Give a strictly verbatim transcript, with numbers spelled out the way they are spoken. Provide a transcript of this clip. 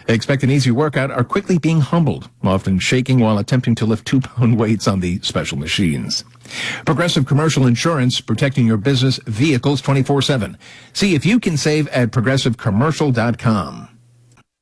expect an easy workout are quickly being humbled, often shaking while attempting to lift two-pound weights on the special machines. Progressive Commercial Insurance, protecting your business vehicles twenty-four seven. See if you can save at progressive commercial dot com.